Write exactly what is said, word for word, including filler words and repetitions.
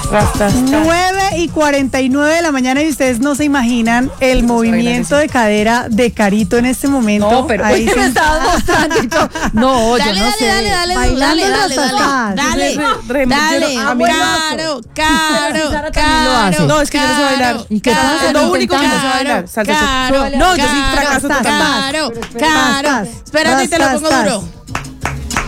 Rastas. nueve y cuarenta y nueve de la mañana y ustedes no se imaginan el movimiento de cadera de Carito en este momento. No, pero ahí hoy me sentada. estabas mostrando y todo. No, Dale, yo no dale, sé. dale, dale, Bailando dale, en dale, las dale, tatas. dale, Re- re- dale, yo no- a mí no. caro, caro, Sara también lo hace. caro. No, es que yo no sé bailar. ¿Y qué pasa? Caro, Lo único que no sé caro, bailar, salsa. caro, No, yo sí caro, fracaso caro, total. caro, Pero espera, caro. tas, tas. Espérate y te lo Tas, pongo tas, duro. tas.